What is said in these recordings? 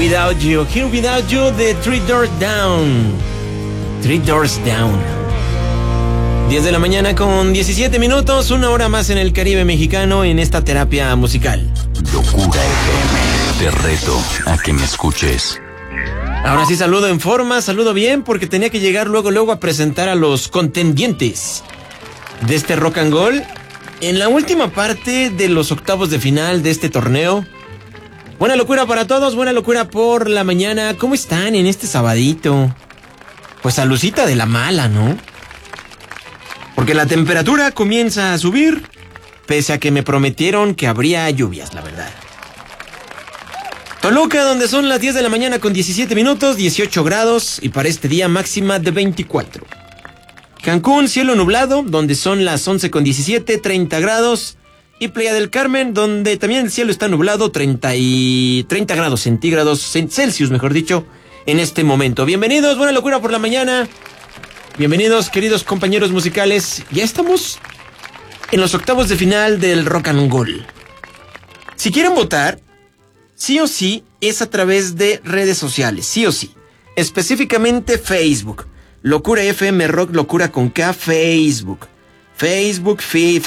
Without You. Here Without You de Three Doors Down. Three Doors Down. 10 de la mañana con 17 minutos, una hora más en el Caribe mexicano en esta terapia musical. Locura FM. Te reto a que me escuches. Ahora sí saludo en forma, saludo bien, porque tenía que llegar luego a presentar a los contendientes de este Rock and Roll en la última parte de los octavos de final de este torneo. Buena locura para todos, buena locura por la mañana. ¿Cómo están en este sabadito? Pues salucita de la mala, ¿no? Porque la temperatura comienza a subir, pese a que me prometieron que habría lluvias, la verdad. Toluca, donde son las 10 de la mañana con 17 minutos, 18 grados, y para este día máxima de 24. Cancún, cielo nublado, donde son las 11 con 17, 30 grados. Y Playa del Carmen, donde también el cielo está nublado, 30 grados centígrados, Celsius, mejor dicho, en este momento. Bienvenidos, buena locura por la mañana. Bienvenidos, queridos compañeros musicales. Ya estamos en los octavos de final del Rock and Roll. Si quieren votar, sí o sí, es a través de redes sociales, sí o sí. Específicamente Facebook. Locura FM Rock, Locura con K, Facebook. Facebook.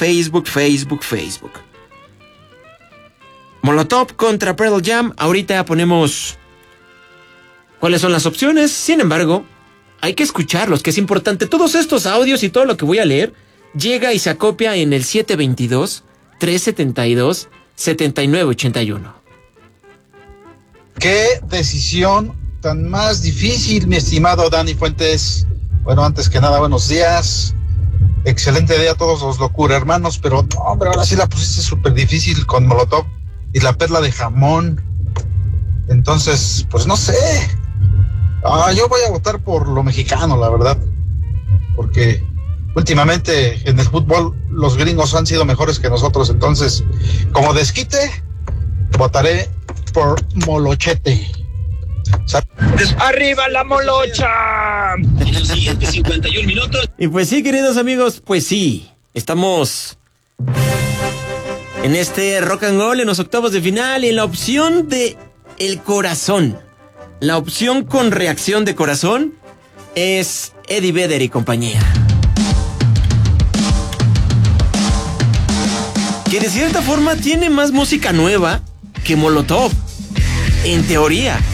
Molotov contra Pearl Jam. Ahorita ponemos cuáles son las opciones. Sin embargo, hay que escucharlos, que es importante. Todos estos audios y todo lo que voy a leer llega y se acopia en el 722-372-7981. Qué decisión tan más difícil, mi estimado Dani Fuentes. Bueno, antes que nada, buenos días. Excelente día a todos los locura hermanos, pero no, hombre, ahora sí la pusiste súper difícil con Molotov y la perla de jamón. Entonces, pues no sé. Yo voy a votar por lo mexicano, la verdad. Porque últimamente en el fútbol los gringos han sido mejores que nosotros. Entonces, como desquite, votaré por Molochete. ¡Arriba la molocha! En los siguientes 51 minutos. Y pues sí, queridos amigos, pues sí. Estamos en este Rock and Roll, en los octavos de final, en la opción de el corazón. La opción con reacción de corazón es Eddie Vedder y compañía. Que de cierta forma tiene más música nueva que Molotov, en teoría.